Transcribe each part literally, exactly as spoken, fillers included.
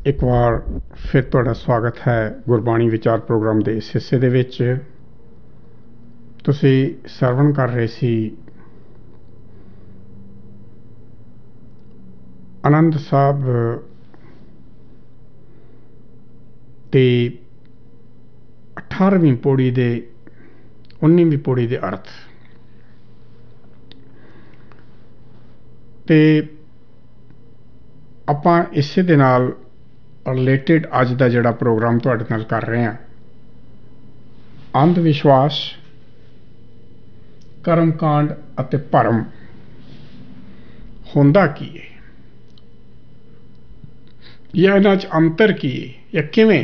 एक बार फिर तुहाडा स्वागत है गुरबाणी विचार प्रोग्राम के इस हिस्से दे विच। तुसीं सरवण कर रहे सी आनंद साहब ते अठारहवीं पौड़ी दे उन्नीवीं पौड़ी दे अर्थ ते आपां इसे दे नाल रिलेटिड अज का जिहड़ा प्रोग्राम तुहाडे नाल कर रहे हैं, अंध विश्वास, कर्मकांड अते भरम हुंदा की है, या इन्हां च अंतर की है, या किवें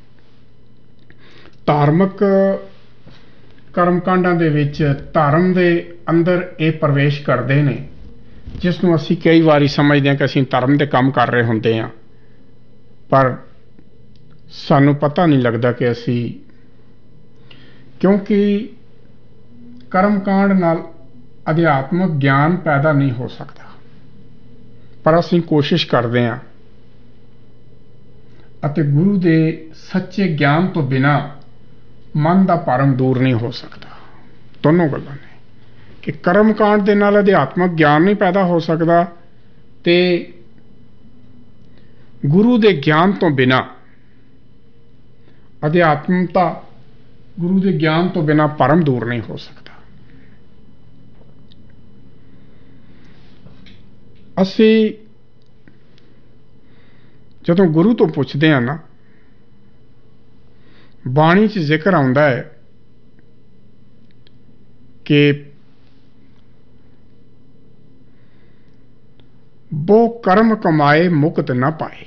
धार्मिक कर्मकांडां दे विच धर्म दे अंदर ये प्रवेश करते हैं, जिसनों असीं कई वारी समझते हैं कि असीं धर्म दे काम कर रहे होंदे हां, पर सानू पता नहीं लगता कि असी, क्योंकि कर्मकांड नाल अध्यात्मक ज्ञान पैदा नहीं हो सकता, पर असी कोशिश करते हैं अते गुरु दे सच्चे ज्ञान तो बिना मन का भरम दूर नहीं हो सकता। दोनों गल्लां ने कि कर्मकांड दे नाल अध्यात्मक ज्ञान नहीं पैदा हो सकता ते गुरु दे ज्ञान तो बिना अध्यात्मता, गुरु दे ज्ञान तो बिना भरम दूर नहीं हो सकता। असी जदों गुरु तो पुछदे हैं ना, बाणी च जिक्र आउंदा है कि वो कर्म कमाए मुक्त न पाए।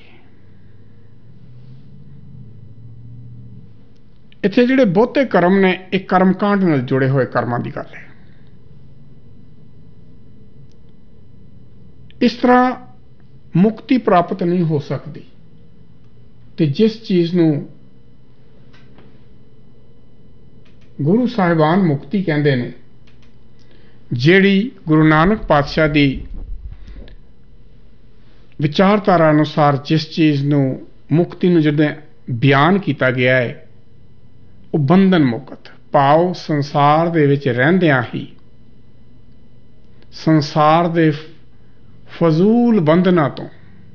इत्थे जिहड़े बहुते कर्म ने एक कर्मकांड नाल जुड़े हुए कर्मां दी गल है। इस तरह मुक्ति प्राप्त नहीं हो सकती, ते जिस चीज़ नूं गुरु साहिबान मुक्ति कहंदे ने, जिहड़ी गुरु नानक पातशाह दी विचारधारा अनुसार जिस चीज़ नूं मुक्ति नूं जिहड़ा बयान किया गया है, वो बंधन मुक्त भाव, संसार दे विच रहिंदियां ही संसार दे फजूल बंधनां तो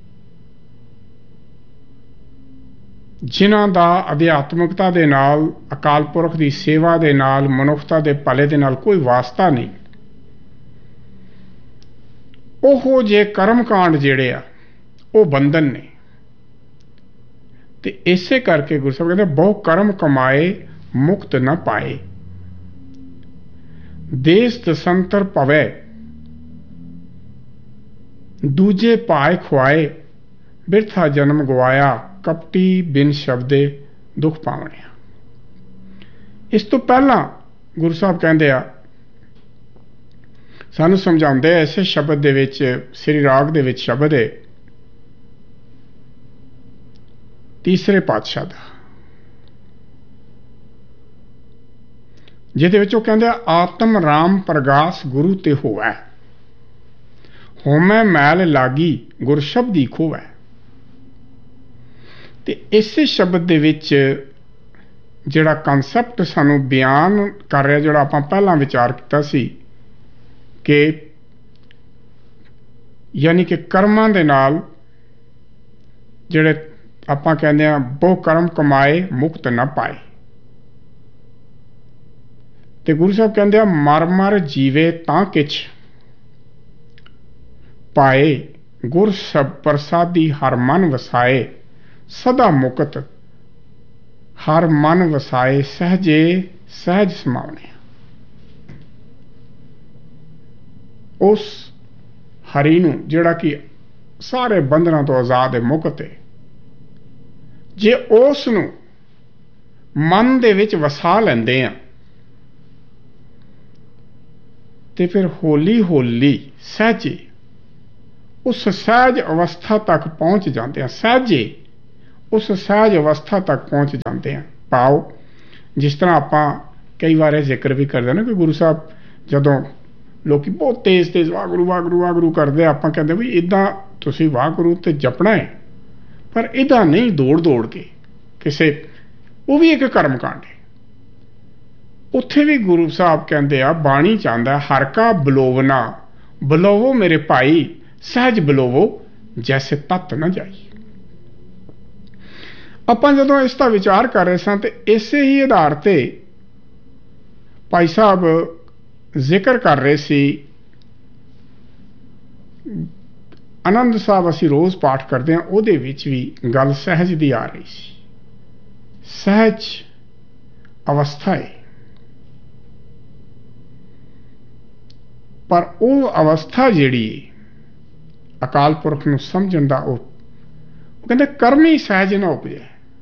जिन्हां दा अध्यात्मकता दे नाल, अकाल पुरख दी सेवा दे नाल, मनुखता दे भले दे नाल कोई वास्ता नहीं, ओहो जे कर्मकांड जिहड़े आ वो बंधन ने। ते इसे करके गुरु साहब कहते बहु कर्म कमाए मुक्त न पाए, देश दसंतर पवै दूजे पाए खुआए, बिरथा जन्म गवाया कपटी बिन शब्दे दुख पावने। इस तो पहला गुरु साहब कहते आ सानू समझाते ऐसे शब्द दे विच, श्री राग दे विच शब्द है तीसरे पातशाह दा, जिहदे विच ओह कहंदे आत्म राम प्रगास गुरु ते होवै, होमै मैल लागी गुर शब्दी खोवै। ते इसे शब्द दे विच जिहड़ा कॉन्सैप्ट सानू बयान कर रहा, जिहड़ा आपां पहलां विचार कीता सी कि यानी कि कर्मां दे नाल जिहड़े आपां कहंदे आ बहु कर्म कमाए मुक्त न पाए, ते गुरु साहब कहंदे आ मर मर जीवे तां किछ पाए, गुर सब प्रसादी हर मन वसाए, सदा मुक्त हर मन वसाए, सहजे सहज समावने। उस हरि नूं जिहड़ा कि सारे बंधनां तो आजाद है, मुक्त है, जे उस नूं मन दे विच वसा लैंदे आ ते फिर हौली हौली सहजे उस सहज अवस्था तक पहुंच जाते हैं, सहजे उस सहज अवस्था तक पहुंच जाते हैं। पाओ जिस तरह आपां कई बार जिक्र भी करते ना कि गुरु साहब जदों लोग बहुत तेज तेज वाहगुरू वाहगुरू वाहगुरू करते, आपां कहते भी इदां तुसीं वाहगुरू ते जपना है, पर इदा नहीं दौड़ दौड़ के किसे, वो भी एक कर्म कांड है। उत्थे भी गुरु साहब कहते आ, बाणी चाहता हर का बलोवना, बलोवो मेरे भाई सहज बलोवो जैसे तत् न जाई। ਆਪਾਂ ਜਦੋਂ ਇਸ ਦਾ ਵਿਚਾਰ ਕਰ ਰਹੇ ਸਾਂ ਤੇ ਇਸੇ ਹੀ ਆਧਾਰ ਤੇ ਭਾਈ ਸਾਹਿਬ ਜ਼ਿਕਰ ਕਰ ਰਹੇ ਸੀ। ਆਨੰਦ ਸਾਹਿਬ ਅਸੀਂ ਰੋਜ਼ ਪਾਠ ਕਰਦੇ ਹਾਂ, ਉਹਦੇ ਵਿੱਚ ਵੀ ਗੱਲ ਸਹਿਜ ਦੀ ਆ ਰਹੀ ਸੀ। ਸਹਿਜ ਅਵਸਥਾ ਹੈ, ਪਰ ਉਹ ਅਵਸਥਾ ਜਿਹੜੀ ਅਕਾਲ ਪੁਰਖ ਨੂੰ ਸਮਝਣ ਦਾ ਉਹ ਕਹਿੰਦੇ ਕਰਮੀ ਸਹਿਜ ਨਾ ਉਪਜੇ।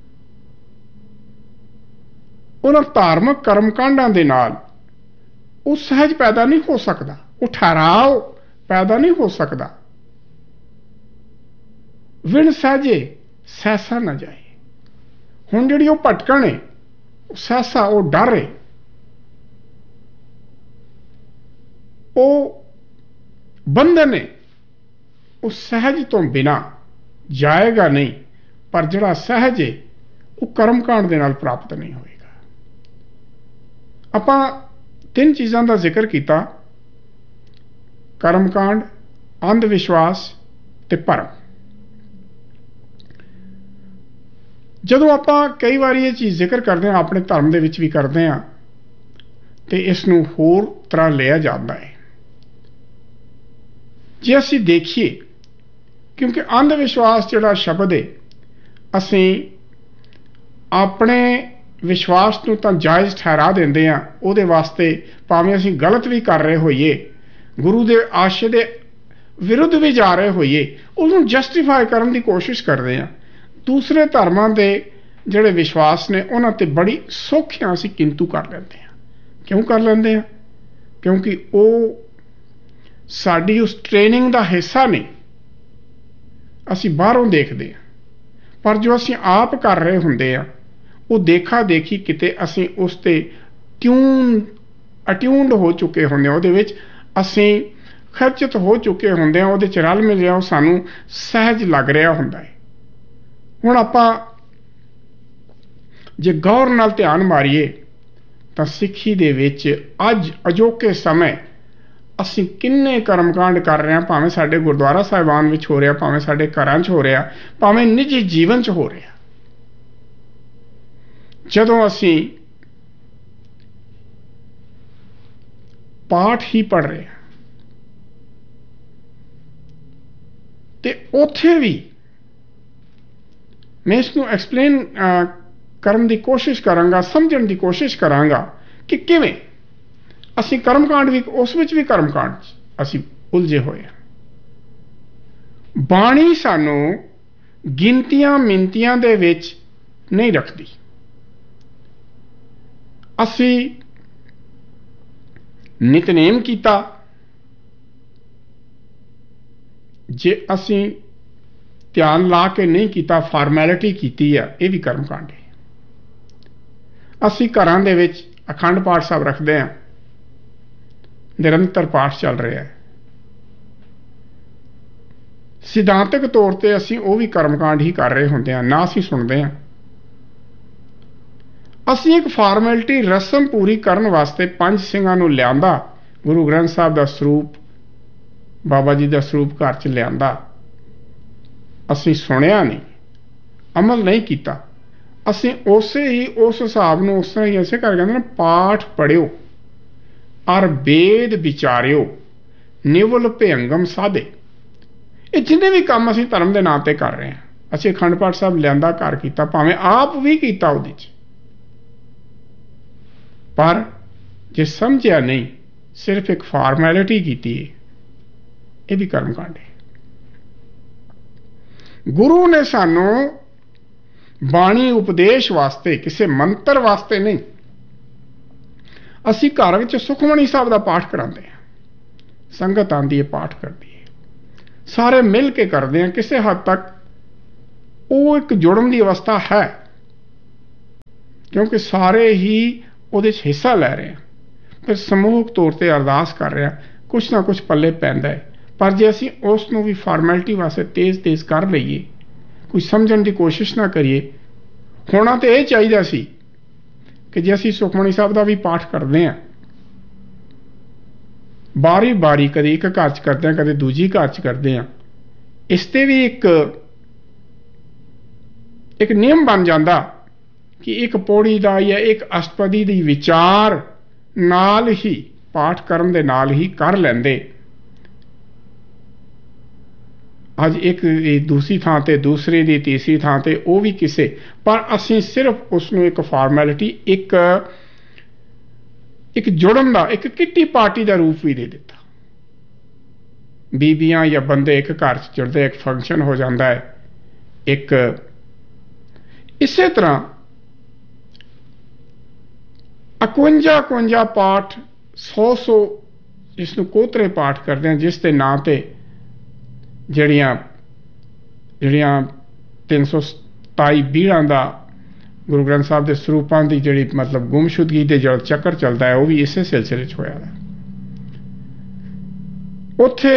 ਉਹਨਾਂ ਧਾਰਮਿਕ ਕਰਮ ਕਾਂਡਾਂ ਦੇ ਨਾਲ ਉਹ ਸਹਿਜ ਪੈਦਾ ਨਹੀਂ ਹੋ ਸਕਦਾ, ਉਹ ਠਹਿਰਾਓ ਪੈਦਾ ਨਹੀਂ ਹੋ ਸਕਦਾ। ਵਿਣ ਸਹਿਜੇ ਸਹਿਸਾ ਨਾ ਜਾਏ। ਹੁਣ ਜਿਹੜੀ ਉਹ ਭਟਕਣ ਹੈ, ਉਹ ਸਹਿਸਾ, ਉਹ ਡਰ ਹੈ, ਉਹ ਬੰਧਨ ਹੈ, ਉਹ ਸਹਿਜ ਤੋਂ ਬਿਨਾ ਜਾਏਗਾ ਨਹੀਂ। ਪਰ ਜਿਹੜਾ ਸਹਿਜ ਹੈ ਉਹ ਕਰਮ ਕਾਂਡ ਦੇ ਨਾਲ ਪ੍ਰਾਪਤ ਨਹੀਂ ਹੋਏਗਾ। ਆਪਾਂ ਤਿੰਨ ਚੀਜ਼ਾਂ ਦਾ ਜ਼ਿਕਰ ਕੀਤਾ, ਕਰਮ ਕਾਂਡ, ਅੰਧ ਵਿਸ਼ਵਾਸ ਤੇ ਭਰਮ। ਜਦੋਂ ਆਪਾਂ ਕਈ ਵਾਰੀ ਇਹ ਚੀਜ਼ ਜ਼ਿਕਰ ਕਰਦੇ ਹਾਂ, ਆਪਣੇ ਧਰਮ ਦੇ ਵਿੱਚ ਵੀ ਕਰਦੇ ਹਾਂ, ਤੇ ਇਸ ਨੂੰ ਹੋਰ ਤਰ੍ਹਾਂ ਲਿਆ ਜਾਂਦਾ ਹੈ। ਜੇ ਅਸੀਂ ਦੇਖੀਏ, ਕਿਉਂਕਿ ਅੰਧ ਵਿਸ਼ਵਾਸ ਜਿਹੜਾ ਸ਼ਬਦ ਹੈ, ਅਸੀਂ ਆਪਣੇ ਵਿਸ਼ਵਾਸ ਨੂੰ ਤਾਂ ਜਾਇਜ਼ ਠਹਿਰਾ ਦਿੰਦੇ ਹਾਂ। ਉਹਦੇ ਵਾਸਤੇ ਭਾਵੇਂ ਅਸੀਂ ਗਲਤ ਵੀ ਕਰ ਰਹੇ ਹੋਈਏ, ਗੁਰੂ ਦੇ ਆਸ਼ੇ ਦੇ ਵਿਰੁੱਧ ਵੀ ਜਾ ਰਹੇ ਹੋਈਏ, ਉਹਨੂੰ ਜਸਟੀਫਾਈ ਕਰਨ ਦੀ ਕੋਸ਼ਿਸ਼ ਕਰਦੇ ਹਾਂ। ਦੂਸਰੇ ਧਰਮਾਂ ਦੇ ਜਿਹੜੇ ਵਿਸ਼ਵਾਸ ਨੇ ਉਹਨਾਂ ਤੇ ਬੜੀ ਸੌਖਿਆਂ ਅਸੀਂ ਕਿੰਤੂ ਕਰ ਲੈਂਦੇ ਹਾਂ। ਕਿਉਂ ਕਰ ਲੈਂਦੇ ਹਾਂ? ਕਿਉਂਕਿ ਉਹ ਸਾਡੀ ਉਸ ਟ੍ਰੇਨਿੰਗ ਦਾ ਹਿੱਸਾ ਨਹੀਂ। ਅਸੀਂ ਬਾਹਰੋਂ ਦੇਖਦੇ ਹਾਂ, ਪਰ ਜੋ ਅਸੀਂ ਆਪ ਕਰ ਰਹੇ ਹੁੰਦੇ ਆ, ਉਹ ਦੇਖਾ ਦੇਖੀ ਕਿਤੇ ਅਸੀਂ ਉਸ ਤੇ ਟਿਊਨ ਅਟਿਊਨਡ ਹੋ ਚੁੱਕੇ ਹੁੰਦੇ ਹਾਂ, ਉਹਦੇ ਵਿੱਚ ਅਸੀਂ ਖਰਚਤ ਹੋ ਚੁੱਕੇ ਹੁੰਦੇ ਹਾਂ, ਉਹਦੇ 'ਚ ਰਲ ਮਿਲ ਰਿਹਾ, ਉਹ ਸਾਨੂੰ ਸਹਿਜ ਲੱਗ ਰਿਹਾ ਹੁੰਦਾ ਹੈ। ਹੁਣ ਆਪਾਂ ਜੇ ਗੌਰ ਨਾਲ ਧਿਆਨ ਮਾਰੀਏ ਤਾਂ ਸਿੱਖੀ ਦੇ ਵਿੱਚ ਅੱਜ ਅਜੋਕੇ ਸਮੇਂ ਅਸੀਂ ਕਿੰਨੇ ਕਰਮਕਾਂਡ ਕਰ ਰਹੇ ਹਾਂ, ਭਾਵੇਂ ਸਾਡੇ ਗੁਰਦੁਆਰਾ ਸਾਹਿਬਾਨ ਵਿੱਚ ਹੋ ਰਿਹਾ, ਭਾਵੇਂ ਸਾਡੇ ਘਰਾਂ 'ਚ ਹੋ ਰਿਹਾ, ਭਾਵੇਂ ਨਿੱਜੀ ਜੀਵਨ 'ਚ ਹੋ ਰਿਹਾ। ਜਦੋਂ ਅਸੀਂ ਪਾਠ ਹੀ ਪੜ੍ਹ ਰਹੇ ਹਾਂ ਤੇ ਉੱਥੇ ਵੀ ਮੈਂ ਇਸ ਨੂੰ ਐਕਸਪਲੇਨ ਕਰਨ ਦੀ ਕੋਸ਼ਿਸ਼ ਕਰਾਂਗਾ, ਸਮਝਣ ਦੀ ਕੋਸ਼ਿਸ਼ ਕਰਾਂਗਾ ਕਿ ਕਿਵੇਂ ਅਸੀਂ ਕਰਮਕਾਂਡ ਵੀ, ਉਸ ਵਿੱਚ ਵੀ ਕਰਮਕਾਂਡ ਅਸੀਂ ਉਲਝੇ ਹੋਏ ਹਾਂ। ਬਾਣੀ ਸਾਨੂੰ ਗਿਣਤੀਆਂ ਮਿੰਤੀਆਂ ਦੇ ਵਿੱਚ ਨਹੀਂ ਰੱਖਦੀ। ਅਸੀਂ ਨਿਤਨੇਮ ਕੀਤਾ, ਜੇ ਅਸੀਂ ਧਿਆਨ ਲਾ ਕੇ ਨਹੀਂ ਕੀਤਾ, ਫਾਰਮੈਲਿਟੀ ਕੀਤੀ ਆ, ਇਹ ਵੀ ਕਰਮਕਾਂਡ ਹੈ। ਅਸੀਂ ਘਰਾਂ ਦੇ ਵਿੱਚ ਅਖੰਡ ਪਾਠ ਸਾਹਿਬ ਰੱਖਦੇ ਹਾਂ, ਨਿਰੰਤਰ ਪਾਠ ਚੱਲ ਰਿਹਾ ਹੈ, ਸਿਧਾਂਤਕ ਤੌਰ ਤੇ ਅਸੀਂ ਉਹ ਵੀ ਕਰਮਕਾਂਡ ਹੀ ਕਰ ਰਹੇ ਹੁੰਦੇ ਹਾਂ, ਨਾ ਅਸੀਂ ਸੁਣਦੇ ਹਾਂ। ਅਸੀਂ ਇੱਕ ਫਾਰਮੈਲਿਟੀ ਰਸਮ ਪੂਰੀ ਕਰਨ ਵਾਸਤੇ ਪੰਜ ਸਿੰਘਾਂ ਨੂੰ ਲਿਆਂਦਾ, ਗੁਰੂ ਗ੍ਰੰਥ ਸਾਹਿਬ ਦਾ ਸਰੂਪ, ਬਾਬਾ ਜੀ ਦਾ ਸਰੂਪ ਘਰ 'ਚ ਲਿਆਂਦਾ, ਅਸੀਂ ਸੁਣਿਆ ਨਹੀਂ, ਅਮਲ ਨਹੀਂ ਕੀਤਾ। ਅਸੀਂ ਉਸੇ ਹੀ ਉਸ ਹਿਸਾਬ ਨੂੰ ਉਸ ਤਰ੍ਹਾਂ ਹੀ ਇਸੇ ਕਰ ਕਹਿੰਦੇ ਨਾ, ਪਾਠ ਪੜ੍ਹਿਓ ਅਰ ਵੇਦ ਵਿਚਾਰਿਓ ਨਿਵਲ ਭਿਅੰਗਮ ਸਾਧੇ। ਇਹ ਜਿੰਨੇ ਵੀ ਕੰਮ ਅਸੀਂ ਧਰਮ ਦੇ ਨਾਂ ਤੇ ਕਰ ਰਹੇ ਹਾਂ, ਅਸੀਂ ਅਖੰਡ ਪਾਠ ਸਾਹਿਬ ਲਿਆਂਦਾ, ਘਰ ਕੀਤਾ, ਭਾਵੇਂ ਆਪ ਵੀ ਕੀਤਾ ਉਹਦੇ 'ਚ, ਪਰ ਜੇ ਸਮਝਿਆ ਨਹੀਂ, ਸਿਰਫ ਇੱਕ ਫਾਰਮੈਲਿਟੀ ਕੀਤੀ ਹੈ, ਇਹ ਵੀ ਕਰਮਕਾਂਡ ਹੈ। ਗੁਰੂ ਨੇ ਸਾਨੂੰ ਬਾਣੀ ਉਪਦੇਸ਼ ਵਾਸਤੇ, ਕਿਸੇ ਮੰਤਰ ਵਾਸਤੇ ਨਹੀਂ। ਅਸੀਂ ਘਰ ਵਿੱਚ ਸੁਖਮਨੀ ਸਾਹਿਬ ਦਾ ਪਾਠ ਕਰਾਉਂਦੇ ਹਾਂ, ਸੰਗਤ ਆਉਂਦੀ ਹੈ, ਪਾਠ ਕਰਦੀ ਹੈ, ਸਾਰੇ ਮਿਲ ਕੇ ਕਰਦੇ ਹਾਂ। ਕਿਸੇ ਹੱਦ ਤੱਕ ਉਹ ਇੱਕ ਜੁੜਨ ਦੀ ਅਵਸਥਾ ਹੈ, ਕਿਉਂਕਿ ਸਾਰੇ ਹੀ ਉਹਦੇ 'ਚ ਹਿੱਸਾ ਲੈ ਰਹੇ ਆ। ਫਿਰ ਸਮੂਹਕ ਤੌਰ ਤੇ ਅਰਦਾਸ ਕਰ ਰਿਹਾ, ਕੁਛ ਨਾ ਕੁਛ ਪੱਲੇ ਪੈਂਦਾ ਹੈ। ਪਰ ਜੇ ਅਸੀਂ ਉਸ ਨੂੰ ਵੀ ਫਾਰਮੈਲਿਟੀ ਵਾਸਤੇ ਤੇਜ਼ ਤੇਜ਼ ਕਰ ਲਈਏ, कोई समझण की कोशिश ना करिए। होना तो यह चाहिए सी कि जे असीं सुखमनी साहब का भी पाठ करते हैं बारी बारी, कदे एक घर च करते हैं, कदे दूजी घर च करते हैं, इसते भी एक एक नियम बन जाता कि एक पौड़ी का या एक अष्टपदी दी विचार नाल ही पाठ करन दे नाल ही कर लेंदे। अज एक दूसरी थां ते, दूसरी दी तीसरी थां ते, वो भी किसे, पर असीं सिर्फ उसनूं एक फॉर्मैलिटी, एक एक जुड़न दा, एक किट्टी पार्टी का रूप भी दे दिता। बीबियां या बंदे एक घर च जुड़ते, एक फंक्शन हो जाता है। एक इसे तरह इकवंजा इकवंजा पाठ, सौ सौ जिसनूं कोतरे पाठ करते हैं, जिस दे नां ते जड़ियां जड़ियां तीन सौ सताई बीड़ां दा गुरु ग्रंथ साहब के सरूपां की जी मतलब गुमशुदगी के जो चक्कर चलता है, वह भी इस सिलसिले च होया। उत्थे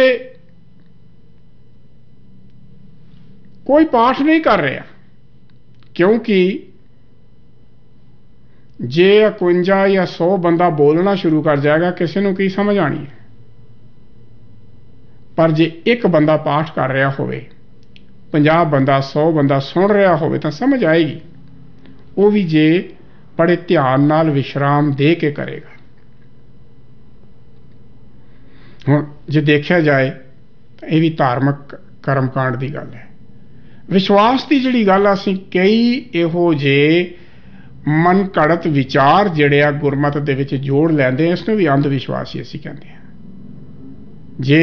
कोई पाठ नहीं कर रहा, क्योंकि जे इकवंजा या सौ बंदा बोलना शुरू कर जाएगा, किसी को की समझ आनी है। पर जे एक बंदा पाठ कर रहा होवे, पचास बंदा, सौ बंदा सुन रहा होवे, तो समझ आएगी। वो भी जे बड़े ध्यान नाल विश्राम दे के करेगा। हुण जे देखा जाए तो यह भी धार्मिक कर्मकांड की गल है। विश्वास की जिहड़ी गल असीं कई इहो जे मन घड़त विचार जिहड़े आ गुरमत दे विच जोड़ लैंदे, इसनूं भी अंध विश्वास ही असीं कहंदे हां। जे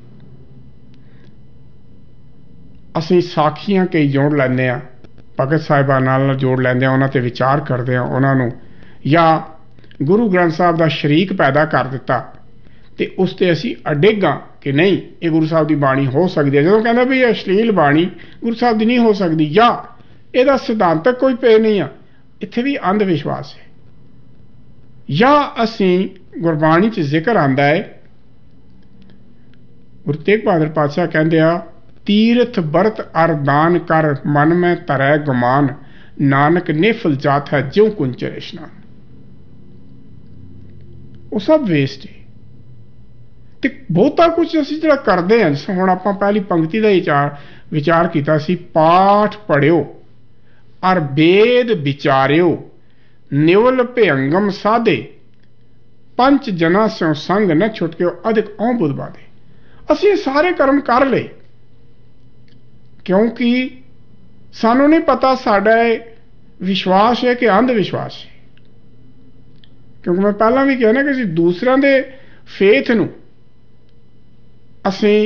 असीं साखियां कई जोड़ लैंदे आ, भगत साहिबान नाल जोड़ लैंदे आ, उन्हां ते विचार करदे आ, उन्हां नूं या गुरु ग्रंथ साहब का शरीक पैदा कर दिता, तो उस ते असीं अडिग हां कि नहीं ये गुरु साहब की बाणी हो सकती है। जदों कहंदा भी ये अश्लील बाणी गुरु साहब की नहीं हो सकती, या इहदा सिद्धांतक कोई पे नहीं आ, इत्थे भी अंध विश्वास है। या असीं गुरबाणी च जिक्र आंदा है, गुरु तेग बहादुर पातशाह कहंदे आ, तीरथ बरत अर दान कर मन में धरै गुमान, नानक निफल जात है ज्यों कुंचर इशनान। वो सब वेस्ट है। तो बहुता कुछ असीं जिहड़ा करदे हां, जिस हुण आपां पहली पंक्ति का विचार विचार कीता सी, पाठ पढ़िओ अर वेद विचारिओ, निवल भयंगम साधे, पंच जना स्यों संग न छुटकिओ, अधिक औं बुध बाधे। असीं सारे कर्म कर ले, क्योंकि सानू नहीं पता साडा विश्वास है कि अंध विश्वास है। क्योंकि मैं पहला भी कहना कि असीं दूसरों के फेथ नूं असीं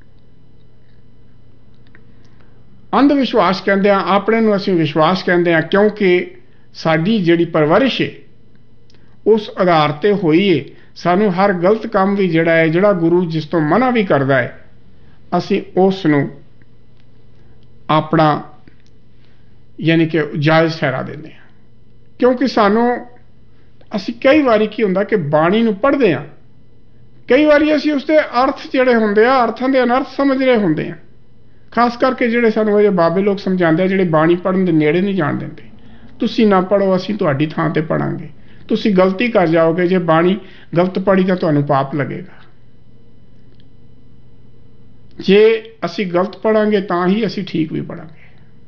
अंध विश्वास कहते हैं, अपने नूं असीं विश्वास कहते हैं, क्योंकि साडी जिहड़ी परवरिश है उस आधार ते होई है। सानू हर गलत काम भी जिहड़ा है, जिहड़ा गुरु जिस तो मना भी करदा है, असीं उस नूं अपना यानी कि जायज़ ठहरा देंगे हैं। क्योंकि सानू असी कई बारी की हुंदा कि बाणी नूं पढ़दे हां, कई बारी असी उसके अर्थ जिहड़े हुंदे आ, अर्थां दे अनर्थ समझ रहे हुंदे हैं। खास करके जिहड़े सानू अजे बाबे लोग समझाते हैं, जिहड़े बाणी पढ़न दे नेड़े नहीं जाण दिंदे, तुसीं ना पढ़ो, असीं तुहाडी थां ते पढ़ांगे, तुसीं गलती कर जाओगे, जे बाणी गलत पढ़ी तो तुहानूं पाप लगेगा। जे असी गलत पढ़ांगे तां ही असी ठीक भी पढ़ांगे,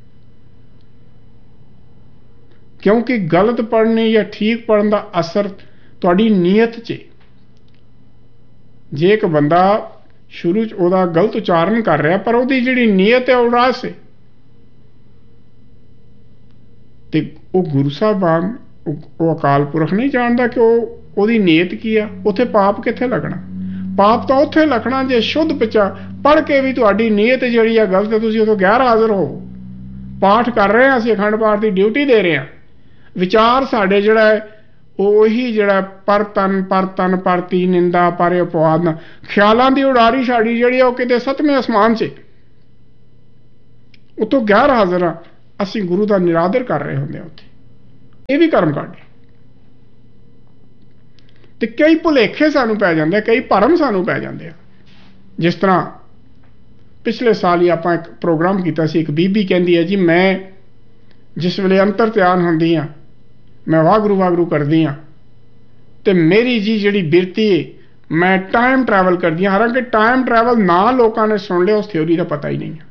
क्योंकि गलत पढ़ने या ठीक पढ़ने का असर तुहाडी नीयत च। जे एक बंदा शुरू च ओहदा गलत उच्चारण कर रहा, पर ओहदी जिहड़ी नीयत है वो रास है, ते वो गुरु साहबान वो अकाल पुरख नहीं जानता कि वो ओहदी नीयत की है। उत्थे पाप कित्थे लगना? पाप तो उत्थे लगना जे शुद्ध बचा पढ़ के भी तुहाडी नीयत जिहड़ी है गलत है, तुसीं उथों गैर हाज़र हो। पाठ कर रहे हैं, असीं अखंड पाठ की ड्यूटी दे रहे हैं, विचार साडे जिहड़ा है ਉਹੀ ਜਿਹੜਾ ਪਰ ਤਨ ਪਰ ਤਨ ਪਰਤੀ ਨਿੰਦਾ ਪਰ ਅਪਵਾਦ, ਖਿਆਲਾਂ ਦੀ ਉਡਾਰੀ ਸਾਡੀ ਜਿਹੜੀ ਆ ਉਹ ਕਿਤੇ ਸੱਤਵੇਂ ਅਸਮਾਨ 'ਚ ਉਤੋਂ ਗੈਰ ਹਾਜ਼ਰ ਆ, ਅਸੀਂ ਗੁਰੂ ਦਾ ਨਿਰਾਦਰ ਕਰ ਰਹੇ ਹੁੰਦੇ ਆ ਉੱਥੇ। ਇਹ ਵੀ ਕਰਮ ਕਾਂਡ ਤੇ ਕਈ ਭੁਲੇਖੇ ਸਾਨੂੰ ਪੈ ਜਾਂਦੇ, ਕਈ ਭਰਮ ਸਾਨੂੰ ਪੈ ਜਾਂਦੇ ਆ। ਜਿਸ ਤਰ੍ਹਾਂ पिछले साल ही आप एक प्रोग्राम किया सी, एक बीबी कहती है जी मैं जिस वेले अंतर ध्यान होंदी हाँ मैं वागरू वागरू करदी हाँ तो मेरी जी जी बिरती है मैं टाइम ट्रैवल करदी हाँ। हालांकि टाइम ट्रैवल ना लोगों ने सुन लिया, उस थ्योरी का पता ही नहीं है।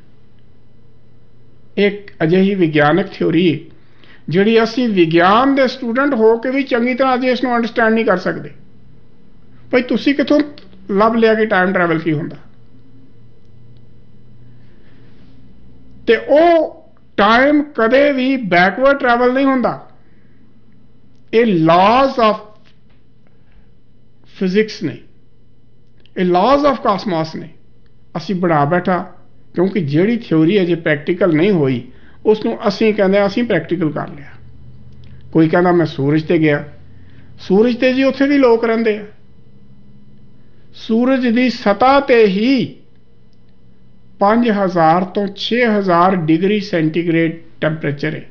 एक अजिही विग्यानक थ्योरी है जिहड़ी असीं विज्ञान के स्टूडेंट हो के भी चंगी तरह अजे इसनूं अंडरस्टैंड नहीं कर सकते। भाई तुसीं कित्थों लभ लिया कि टाइम ट्रैवल की हुंदा, ते ओ टाइम कदे भी बैकवर्ड ट्रैवल नहीं हुंदा। ये लॉज ऑफ फिजिक्स ने, ये लॉज ऑफ कॉस्मोस ने असीं बना बैठा, क्योंकि जिहड़ी थ्योरी अजे प्रैक्टिकल नहीं हुई उसनूं असीं कहंदे असीं प्रैक्टिकल कर लिया। कोई कहंदा मैं सूरज ते गया, सूरज ते जी उत्थे भी लोग रहिंदे आ। सूरज की सतह ते ही पांच हज़ार तो छे हज़ार डिग्री सेंटीग्रेड टैंपरेचर है,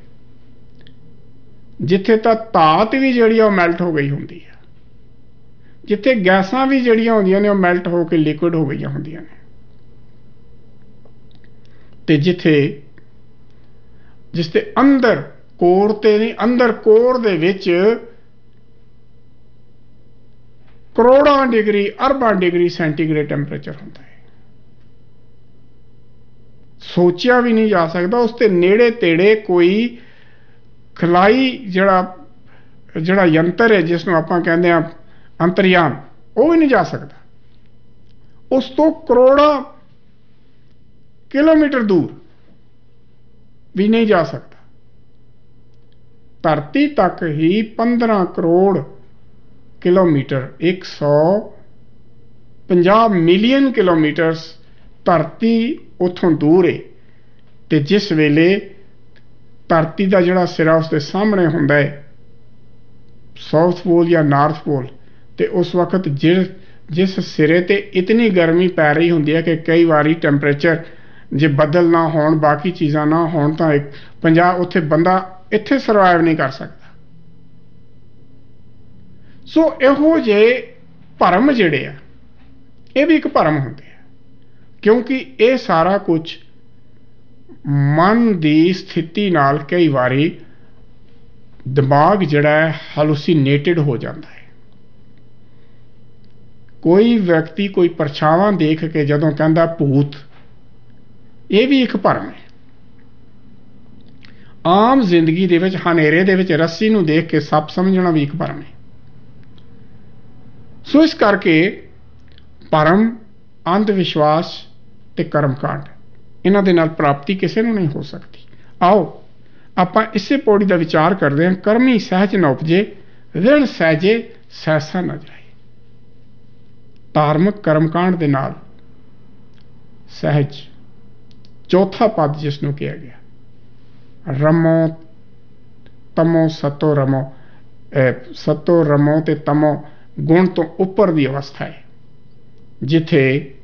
जिथे तक धात भी जिहड़ी मैल्ट हो गई होंदी है, जिथे गैसां भी जिहड़ियां होंदियां ने मैल्ट हो के लिक्विड हो गई होंदियां ने, ते जिथे जिसके अंदर कोर ते नहीं अंदर कोर दे विच करोड़ां डिग्री अरबां डिग्री सेंटीग्रेड टैंपरेचर होता है। सोचिया भी नहीं जा सकता, उसके नेड़े तेड़े कोई खिलाई जड़ा जड़ा यंत्र है जिसनों आपां कहंदे आ अंतरयान, वो भी नहीं जा सकता। उस तो करोड़ां किलोमीटर दूर भी नहीं जा सकता। धरती तक ही पंद्रह करोड़ किलोमीटर, एक सौ पंजाह मिलियन किलोमीटर्स धरती उतों दूर है। तो जिस वेले धरती का जोड़ा सिरा उसके सामने होंदा है साउथ पोल या नॉर्थ पोल, तो उस वक्त जिस जिस सिरे ते इतनी गर्मी पै रही होंदी है कि कई बारी टैंपरेचर जे बदल ना होण बाकी चीज़ां ना होण तां एक पंजाब उत्थे बंदा इत्थे सर्वाइव नहीं कर सकता। सो इहो जे भरम जिहड़े आ ये भी एक भरम होंदे आ, क्योंकि ये सारा कुछ मन की स्थिति नाल कई बारी दिमाग जिहड़ा है हैलूसीनेटेड हो जाता है। कोई व्यक्ति कोई परछावां देख के जदों कहंदा भूत, ये भी एक भरम है। आम जिंदगी दे विच हनेरे दे विच रस्सी नूं देख के सप समझना भी एक भरम है। सो इस करके भरम, अंध विश्वास ते कर्मकांड इन्हां दे नाल प्राप्ति किसी नूं नहीं हो सकती। आओ आपां इसे पौड़ी का विचार करते हैं। कर्मी सहज न उपजे, विण सहजे सहसा न जाए। धार्मिक कर्मकांड दे नाल सहज चौथा पद जिसनों कहा गया, रमो तमो सतो रमो, सतो रमो ते तमो गुण तो उपर की अवस्था है, जिथे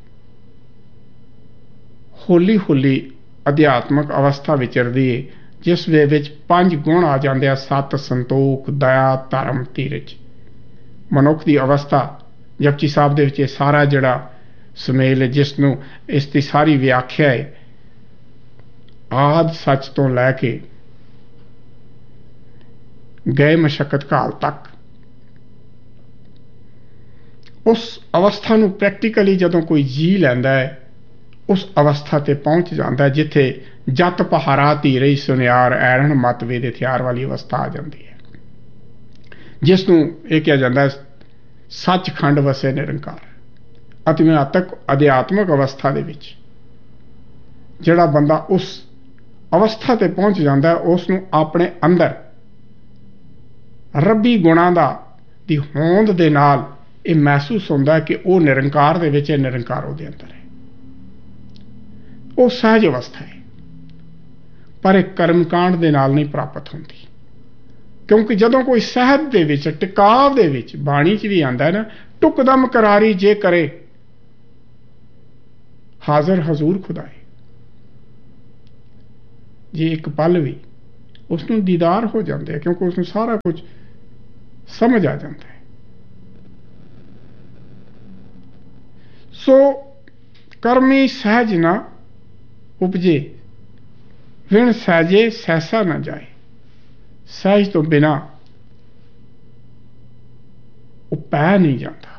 हौली हौली अध्यात्मक अवस्था विचरदी है, जिस वे विच पंज गुण आ जाते हैं, सत, संतोख, दया, धर्म, धीरज। मनुख की अवस्था जपजी साहब दे विच सारा जड़ा सुमेल है, जिसनों इसकी सारी व्याख्या है आद सच तो लैके गए मशक्कत काल तक। उस अवस्था नूं प्रैक्टिकली जदों कोई जी लैंदा है उस अवस्था ते पहुंच जाता है, जिथे जत पहारा धीरे सुनियार ऐरन मत वेद हथियार वाली अवस्था आ जाती है, जिसनों यह कहा जाता है सचखंड वसे निरंकार। अतिमातक अध्यात्मक अवस्था दे विच जिहड़ा बंदा उस अवस्था ते पहुंच जाता है, उसनों अपने अंदर रब्बी गुणां दा दी होंद दे नाल ये महसूस होता है कि वह निरंकार दे विच निरंकार उहदे अंदर है। वो सहज अवस्था है, पर एक कर्मकांड दे नाल नहीं प्राप्त होती। क्योंकि जदों कोई सहज दे विच टिकाव दे विच बाणी च भी आंदा है ना, टुकदम करारी जे करे हाजिर हजूर खुदाए। जे एक पल भी उसनों दीदार हो जाते हैं, क्योंकि उसनों सारा कुछ समझ आ जाता है। सो कर्मी सहज ना ਉਪਜੇ ਵਿਣ ਸਹਿਜੇ ਸਹਿਸਾ ਨਾ ਜਾਏ। ਸਹਿਜ ਤੋਂ ਬਿਨਾ ਉਹ ਪੈ ਨਹੀਂ ਜਾਂਦਾ,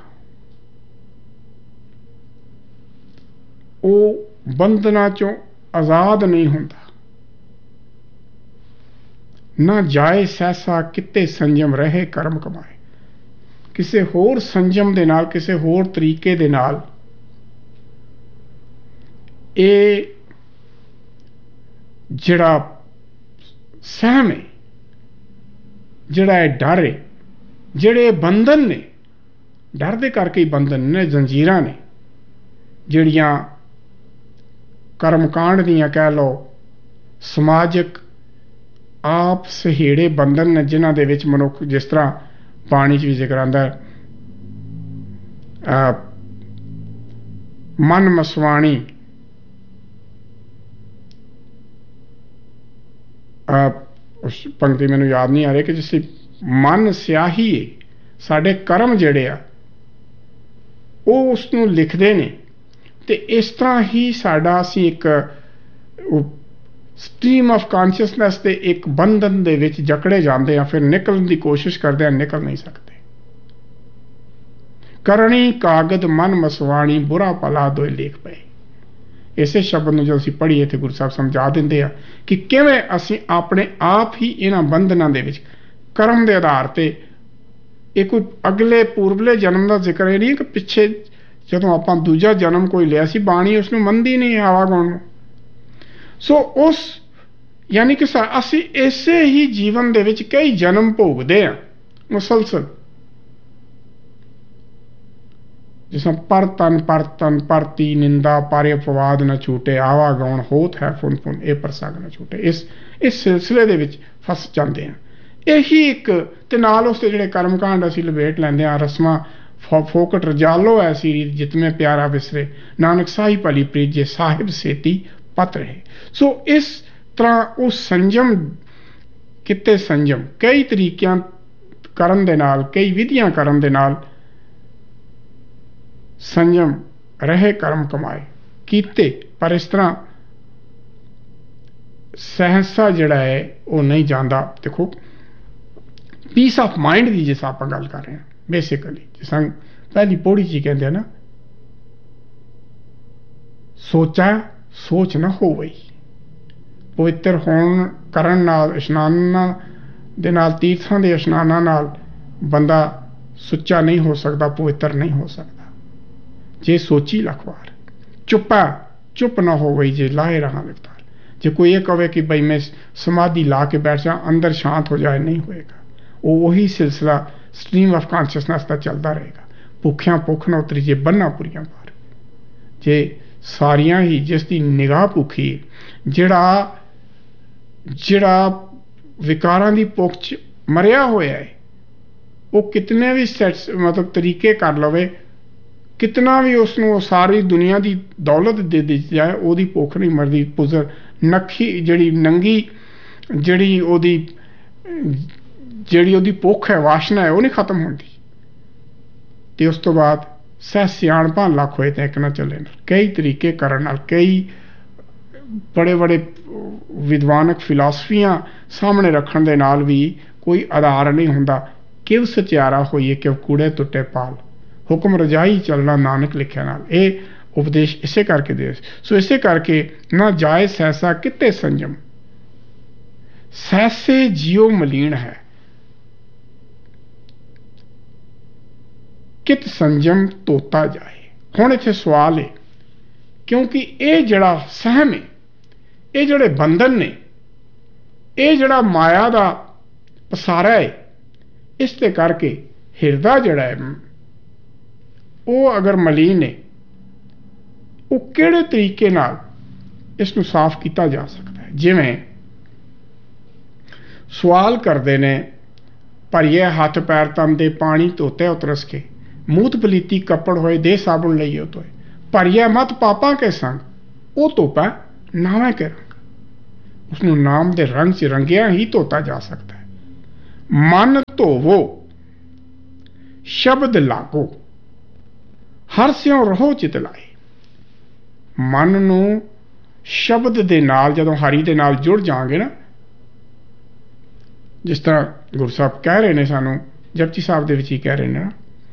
ਉਹ ਬੰਧਨਾਂ ਚੋਂ ਆਜ਼ਾਦ ਨਹੀਂ ਹੁੰਦਾ। ਨਾ ਜਾਏ ਸਹਿਸਾ ਕਿਤੇ ਸੰਜਮ ਰਹੇ ਕਰਮ ਕਮਾਏ। ਕਿਸੇ ਹੋਰ ਸੰਜਮ ਦੇ ਨਾਲ, ਕਿਸੇ ਹੋਰ ਤਰੀਕੇ ਦੇ ਨਾਲ ਇਹ ਜਿਹੜਾ ਸਹਿਮ ਹੈ, ਜਿਹੜਾ ਇਹ ਡਰ ਹੈ, ਜਿਹੜੇ ਬੰਧਨ ਨੇ, ਡਰ ਦੇ ਕਰਕੇ ਹੀ ਬੰਧਨ ਨੇ, ਜ਼ੰਜੀਰਾਂ ਨੇ ਜਿਹੜੀਆਂ ਕਰਮਕਾਂਡ ਦੀਆਂ ਕਹਿ ਲਓ, ਸਮਾਜਿਕ ਆਪ ਸਹੇੜੇ ਬੰਧਨ ਨੇ, ਜਿਨ੍ਹਾਂ ਦੇ ਵਿੱਚ ਮਨੁੱਖ, ਜਿਸ ਤਰ੍ਹਾਂ ਬਾਣੀ 'ਚ ਵੀ ਜ਼ਿਕਰ ਆਉਂਦਾ, ਮਨ ਮਸਵਾਣੀ, ਉਸ ਪੰਕਤੀ ਮੈਨੂੰ ਯਾਦ ਨਹੀਂ ਆ ਰਹੀ, ਕਿ ਜਿਸ ਮਨ ਸਿਆਹੀ ਹੈ, ਸਾਡੇ ਕਰਮ ਜਿਹੜੇ ਆ ਉਹ ਉਸ ਨੂੰ ਲਿਖਦੇ ਨੇ। ਤੇ ਇਸ ਤਰ੍ਹਾਂ ਹੀ ਸਾਡਾ ਅਸੀਂ ਇੱਕ ਸਟਰੀਮ ਆਫ ਕਾਨਸ਼ੀਅਸਨੈਸ ਦੇ ਇੱਕ ਬੰਧਨ ਦੇ ਵਿੱਚ ਜਕੜੇ ਜਾਂਦੇ ਆ, ਫਿਰ ਨਿਕਲਣ ਦੀ ਕੋਸ਼ਿਸ਼ ਕਰਦੇ ਆ, ਨਿਕਲ ਨਹੀਂ ਸਕਦੇ। ਕਰਨੀ ਕਾਗਦ ਮਨ ਮਸਵਾਣੀ ਬੁਰਾ ਭਲਾ ਦੋਏ ਲੇਖ ਪਏ। ਇਸੇ ਸ਼ਬਦ ਨੂੰ ਜਦੋਂ ਅਸੀਂ ਪੜ੍ਹੀਏ ਤੇ ਗੁਰੂ ਸਾਹਿਬ ਸਮਝਾ ਦਿੰਦੇ ਆ ਕਿ ਕਿਵੇਂ ਅਸੀਂ ਆਪਣੇ ਆਪ ਹੀ ਇਹਨਾਂ ਬੰਧਨਾਂ ਦੇ ਵਿੱਚ ਕਰਮ ਦੇ ਆਧਾਰ ਤੇ, ਇਹ ਕੋਈ ਅਗਲੇ ਪੂਰਬਲੇ ਜਨਮ ਦਾ ਜ਼ਿਕਰ ਇਹ ਨਹੀਂ ਕਿ ਪਿੱਛੇ ਜਦੋਂ ਆਪਾਂ ਦੂਜਾ ਜਨਮ ਕੋਈ ਲਿਆ ਸੀ, ਬਾਣੀ ਉਸ ਨੂੰ ਮੰਨਦੀ ਨਹੀਂ ਆਵਾਗੁਣ ਨੂੰ। ਸੋ ਉਸ ਯਾਨੀ ਕਿ ਅਸੀਂ ਇਸੇ ਹੀ ਜੀਵਨ ਦੇ ਵਿੱਚ ਕਈ ਜਨਮ ਭੋਗਦੇ ਹਾਂ ਮੁਸਲਸਲ, ਜਿਸ ਤਰ੍ਹਾਂ ਪਰ ਤਨ ਪਰ ਤਨ ਪਰਤੀ ਨਿੰਦਾ ਪਾਰੇ ਅਪਵਾਦ ਨਾ ਛੂਟੇ, ਆਵਾਗਾਉਣ ਹੋਤ ਹੈ ਫੁਨ ਫੁਨ ਇਹ ਪ੍ਰਸੰਗ ਨਾ ਛੂਟੇ। ਇਸ ਇਸ ਸਿਲਸਿਲੇ ਦੇ ਵਿੱਚ ਫਸ ਜਾਂਦੇ ਹਾਂ। ਇਹੀ ਇੱਕ ਤੇ ਨਾਲ ਉਸ ਦੇ ਜਿਹੜੇ ਕਰਮਕਾਂਡ ਅਸੀਂ ਲਪੇਟ ਲੈਂਦੇ ਹਾਂ, ਰਸਮਾਂ ਫੋਕਟ ਰਜਾਲੋ ਐਸੀ ਰੀਤ ਜਿਤਮੇ ਪਿਆਰਾ ਵਿਸਰੇ, ਨਾਨਕ ਸਾਈ ਭਲੀ ਪ੍ਰੀਤ ਜੇ ਸਾਹਿਬ ਸੇਤੀ ਪਤ ਰਹੇ। ਸੋ ਇਸ ਤਰ੍ਹਾਂ ਉਹ ਸੰਜਮ, ਕਿਤੇ ਸੰਜਮ ਕਈ ਤਰੀਕਿਆਂ ਕਰਨ ਦੇ ਨਾਲ, ਕਈ ਵਿਧੀਆਂ ਕਰਨ ਦੇ ਨਾਲ ਸੰਜਮ ਰਹੇ ਕਰਮ ਕਮਾਏ ਕੀਤੇ, ਪਰ ਇਸ ਤਰ੍ਹਾਂ ਸਹਿਸਾ ਜਿਹੜਾ ਹੈ ਉਹ ਨਹੀਂ ਜਾਂਦਾ। ਦੇਖੋ ਪੀਸ ਆਫ ਮਾਈਂਡ ਦੀ ਜਿਸ ਆਪਾਂ ਗੱਲ ਕਰ ਰਹੇ ਹਾਂ, ਬੇਸਿਕਲੀ ਜਿਸ ਤਰ੍ਹਾਂ ਪਹਿਲੀ ਪੌੜੀ 'ਚ ਕਹਿੰਦੇ ਆ ਨਾ, ਸੋਚਾ ਸੋਚ ਨਾ ਹੋਵੇ। ਪਵਿੱਤਰ ਹੋਣ ਕਰਨ ਨਾਲ, ਇਸ਼ਨਾਨਾਂ ਦੇ ਨਾਲ, ਤੀਰਥਾਂ ਦੇ ਇਸ਼ਨਾਨਾਂ ਨਾਲ ਬੰਦਾ ਸੁੱਚਾ ਨਹੀਂ ਹੋ ਸਕਦਾ, ਪਵਿੱਤਰ ਨਹੀਂ ਹੋ ਸਕਦਾ। ਜੇ ਸੋਚੀ ਲੱਖ ਵਾਰ, ਚੁੱਪਾ ਚੁੱਪ ਨਾ ਹੋਵੇ ਜੇ ਲਾਏ ਰਹਾ ਲਿਫਤਾਰ। ਜੇ ਕੋਈ ਇਹ ਕਵੇ ਕਿ ਬਈ ਮੈਂ ਸਮਾਧੀ ਲਾ ਕੇ ਬੈਠ ਜਾ, ਅੰਦਰ ਸ਼ਾਂਤ ਹੋ ਜਾਏ, ਨਹੀਂ ਹੋਏਗਾ। ਉਹ ਉਹੀ ਸਿਲਸਿਲਾ ਸਟਰੀਮ ਆਫ ਕਾਨਸ਼ੀਅਸਨੈਸ ਦਾ ਚੱਲਦਾ ਰਹੇਗਾ। ਭੁੱਖਿਆਂ ਭੁੱਖ ਨਾ ਉਤਰੀ ਜੇ ਬੰਨਾ ਪੁਰੀਆਂ ਪਾਰ। ਜੇ ਸਾਰੀਆਂ ਹੀ ਜਿਸ ਦੀ ਨਿਗਾਹ ਭੁੱਖੀ, ਜਿਹੜਾ ਜਿਹੜਾ ਵਿਕਾਰਾਂ ਦੀ ਭੁੱਖ 'ਚ ਮਰਿਆ ਹੋਇਆ ਹੈ, ਉਹ ਕਿਤਨੇ ਵੀ ਸੈਟਸ ਮਤਲਬ ਤਰੀਕੇ ਕਰ ਲਵੇ, ਕਿਤਨਾ ਵੀ ਉਸ ਨੂੰ ਸਾਰੀ ਦੁਨੀਆ ਦੀ ਦੌਲਤ ਦੇ ਦਿੱਤੀ ਜਾਏ, ਉਹਦੀ ਭੁੱਖ ਨਹੀਂ ਮਰਦੀ। ਪੁਜ਼ਰ ਨੱਖੀ ਜਿਹੜੀ ਨੰਗੀ ਜਿਹੜੀ ਉਹਦੀ ਜਿਹੜੀ ਉਹਦੀ ਭੁੱਖ ਹੈ, ਵਾਸ਼ਨਾ ਹੈ, ਉਹ ਨਹੀਂ ਖਤਮ ਹੁੰਦੀ। ਤੇ ਉਸ ਤੋਂ ਬਾਅਦ ਸਹਿ ਸਿਆਣਪਾਂ ਲੱਖ ਹੋਏ ਤਾਂ ਇੱਕ ਨਾ ਚੱਲੇ। ਕਈ ਤਰੀਕੇ ਕਰਨ ਨਾਲ, ਕਈ ਬੜੇ ਬੜੇ ਵਿਦਵਾਨਕ ਫਿਲਾਸਫੀਆਂ ਸਾਹਮਣੇ ਰੱਖਣ ਦੇ ਨਾਲ ਵੀ ਕੋਈ ਆਧਾਰ ਨਹੀਂ ਹੁੰਦਾ। ਕਿਵ ਸਚਿਆਰਾ ਹੋਈਏ ਕਿਵ ਕੂੜੇ ਟੁੱਟੇ ਪਾਲ, ਹੁਕਮ ਰਜਾਈ ਚੱਲਣਾ ਨਾਨਕ ਲਿਖਿਆ ਨਾਲ। ਇਹ ਉਪਦੇਸ਼ ਇਸੇ ਕਰਕੇ ਦੇ। ਸੋ ਇਸੇ ਕਰਕੇ ਨਾ ਜਾਏ ਸਹਿਸਾ ਕਿਤੇ ਸੰਜਮ, ਸਹਿਸੇ ਜਿਉ ਮਲੀਨ ਹੈ, ਕਿਤ ਸੰਜਮ ਤੋਤਾ ਜਾਏ। ਹੁਣ ਇੱਥੇ ਸਵਾਲ ਹੈ, ਕਿਉਂਕਿ ਇਹ ਜਿਹੜਾ ਸਹਿਮ ਹੈ, ਇਹ ਜਿਹੜੇ ਬੰਧਨ ਨੇ, ਇਹ ਜਿਹੜਾ ਮਾਇਆ ਦਾ ਪਸਾਰਾ ਹੈ, ਇਸ ਦੇ ਕਰਕੇ ਹਿਰਦਾ ਜਿਹੜਾ ਹੈ ਉਹ ਅਗਰ ਮਲੀਨ ਹੈ, ਉਹ ਕਿਹੜੇ ਤਰੀਕੇ ਨਾਲ ਇਸ ਨੂੰ ਸਾਫ਼ ਕੀਤਾ ਜਾ ਸਕਦਾ ਹੈ? ਜਿਵੇਂ ਸਵਾਲ ਕਰਦੇ ਨੇ, ਭਰੀਏ ਹੱਥ ਪੈਰ ਤਨ ਦੇ ਪਾਣੀ ਧੋਤੇ ਉਤਰਸ ਕੇ, ਮੂਤ ਪਲੀਤੀ ਕੱਪੜ ਹੋਏ ਦੇ ਸਾਬੁਣ ਲਈਏ ਧੋਏ, ਭਰੀਏ ਮਤ ਪਾਪਾਂ ਕੇ ਸੰਗ, ਉਹ ਧੋਪਾ ਨਾਵੇਂ ਕੇ ਰੰਗ। ਉਸਨੂੰ ਨਾਮ ਦੇ ਰੰਗ 'ਚ ਰੰਗਿਆ ਹੀ ਧੋਤਾ ਜਾ ਸਕਦਾ ਹੈ। ਮਨ ਧੋਵੋ ਸ਼ਬਦ ਲਾਗੋ, ਹਰ ਸਿਉ ਰਹੋ ਚਿਤ ਲਾਏ। ਮਨ ਨੂੰ शब्द दे नाल जदों हरि दे नाल जुड़ जाओगे ना, जिस तरह गुरु साहब कह रहे ने सानू जपजी साहब दे विच ही कह रहे ने ना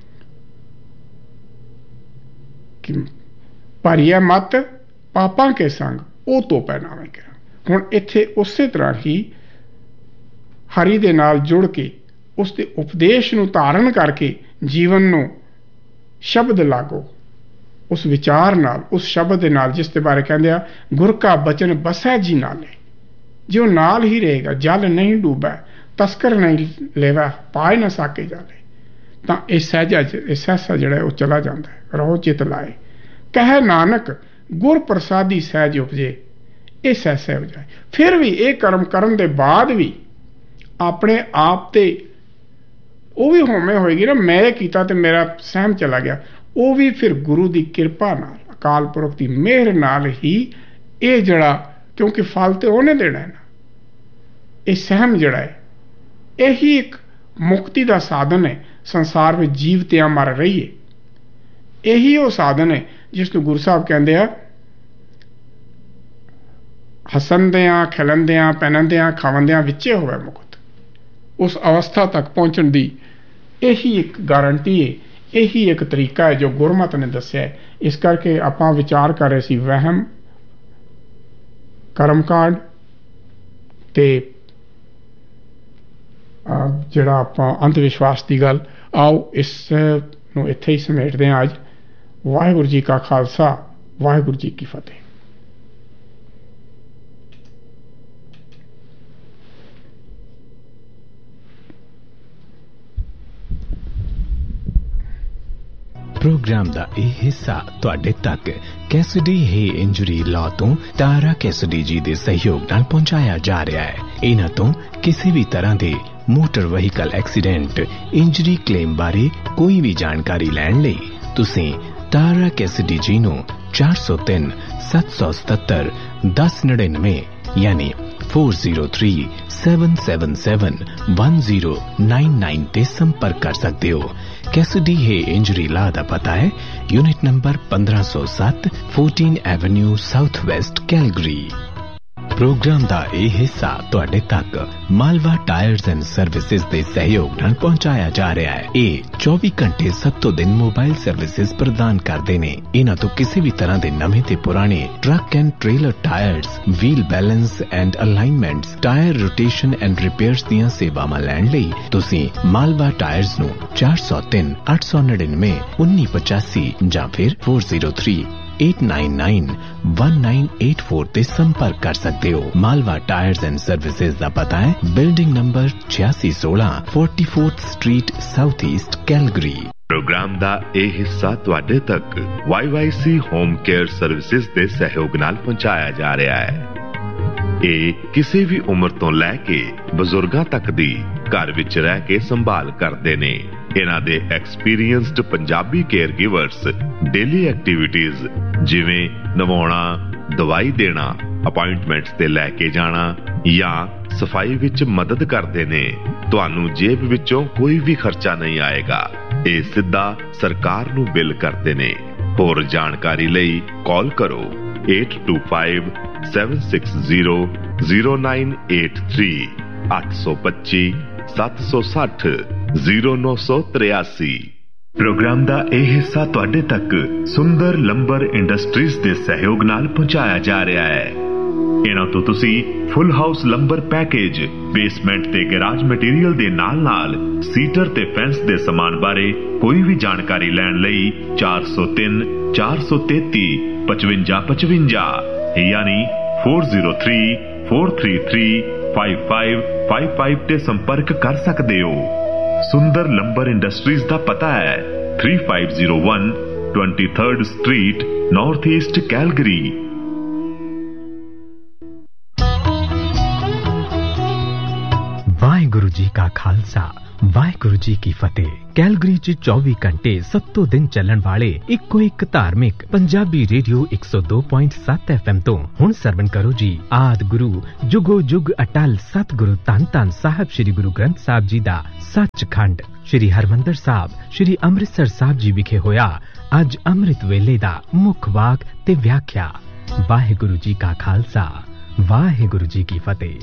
कि भरिया मत पापां के संग ओ तो पहनावे करा। हुण इत्थे उसे तरह ही हरि दे नाल जुड़ के उसके उपदेश नूं धारण करके जीवन नूं शब्द लागो, उस विचार नाल, उस शब्द दे नाल जिस दे बारे कहंदे आ गुर का बचन बसै जी नाले, जो नाल ही रहेगा, जल नहीं डूबा, तस्कर नहीं लेवा, पाए ना साके जाले, तां इह सहजा इह सहसा जिहड़ा है वो चला जांदा है। रहो चित लाए कह नानक गुर प्रसादी सहज उपजे, ये सहसा हो जाए। फिर भी ये कर्म करन दे बाद भी अपने आप ते वो भी होमे होएगी ना, मैं कीता ते मेरा सहम चला गया, वो भी फिर गुरु की किरपा नाल, अकाल पुरख की मेहर नाल ही ये जड़ा, क्योंकि फल तो उन्हें देना है ना, ये सहम जड़ा है यही एक मुक्ति का साधन है। संसार में जीवत्या मर रही है, यही वो साधन है जिसनूं गुरु साहब कहते हैं हसंदियां खिलंदियां पहनंदियां खावंदियां विचे होवे मुक्त। उस अवस्था तक पहुंचण दी यही एक गारंटी है, यही एक तरीका है जो गुरमत ने दस्या है। इस करके आपां विचार कर रहे सी वहम कर्मकांड ते जिहड़ा आपां अंध विश्वास की गल, आओ इस नूं इत्थे ही समेटदे हां अज। वाहिगुरू जी का खालसा, वाहिगुरू जी की फतेह। प्रोग्राम का यह हिस्सा तुहाडे तक कैसिडी हे इंजरी लॉ तो तारा कैसिडी जी के सहयोग नाल पहुंचाया जा रहा है। इन्हां तो किसी भी तरह के motor vehicle accident injury claim बारे कोई भी जानकारी लैण लई तुसीं तारा कैसिडी जी नूं चार सौ तीन सत्त सौ सतहत्तर दस नड़िनवे यानी four zero three seven seven seven one zero nine nine ते संपर्क कर सकते हो। कैसिडी हे इंजरी ला दा पता है यूनिट नंबर पंद्रह सौ सत्त fourteen Avenue south west Calgary. Programme का यह हिस्सा तुहाडे तक मालवा टायर्स एंड सर्विसेज के सहयोग नाल पहुंचाया जा रहा है। ये चौबीस घंटे सत्तों दिन मोबाइल सर्विसेज प्रदान करते ने। इन्हां तो किसी भी तरह के नवे ते पुराने truck and trailer tyres, wheel balance and alignments, tyre rotation and repairs दीयां सेवावां लैण लई तुसीं मालवा टायर्स नूं चार सौ तीन अठ सौ नड़िनवे उन्नी पचासी जां फिर four zero three eight nine nine one nine eight four ते संपर्क कर सकते हो। मालवा टायर्स एंड सर्विसेज का पता है बिल्डिंग नंबर छियासी सोलह forty fourth street south east Calgary. Programme का यह हिस्सा तुहाडे तक Y Y C home care services के सहयोग नाल पहुंचाया जा रहा है। ये किसी भी उम्र तो लैके बजुर्गों तक दी घर विच रह के संभाल करते ने। इन्हां दे experienced Punjabi care givers daily activities जिवें नवाउणा, दवाई देना, अपॉइंटमेंट्स ते लैके जाना या सफाई विच मदद करते ने। तुहानू जेब विचों कोई भी खर्चा नहीं आएगा, ये सीधा सरकार नू बिल करते ने। होर जानकारी लई कॉल करो eight to five seven six zero zero nine eight three अठ सौ पच्ची सत्त सौ सठ जीरो नौ सौ तिरासी। प्रोग्राम का यह हिस्सा तुहाडे तक सुंदर लंबर इंडस्ट्रीज के सहयोग नाल पहुंचाया जा रहा है। इन्हां तो तुसी full house lumbar package, basement ते गैराज मटीरियल दे नाल नाल सीटर ते फेंस दे समान बारे कोई भी जानकारी लैण लई चार सौ तीन चार सौ तेती पचवंजा पचवंजा यानी four zero three four three three five five five five ते संपर्क कर सकते हो। सुंदर लंबर इंडस्ट्रीज का पता है three five zero one twenty third street north east Calgary. Waheguru ji का खालसा, वाहिगुरु जी की फतेह। कैलगरी च चौबीस घंटे सत्तों दिन चलन वाले इको एक धार्मिक पंजाबी रेडियो एक सौ दो पॉइंट सत्त एफ एम तो हुण सरवण करो जी आद गुरु जुगो जुग अटल सतगुरु धन धन साहब श्री गुरु ग्रंथ साहब जी दा सचखंड श्री हरमंदर साहब श्री अमृतसर साहब जी विखे होया अज अमृत वेले दा मुख वाक ते व्याख्या। ਵਾਹਿਗੁਰੂ ਜੀ ਕਾ ਖਾਲਸਾ, ਵਾਹਿਗੁਰੂ ਜੀ ਕੀ ਫਤਿਹ।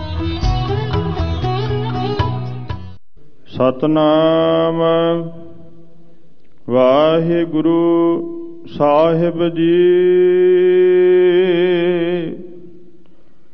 ਸਤਨਾਮ ਵਾਹਿਗੁਰੂ ਸਾਹਿਬ ਜੀ।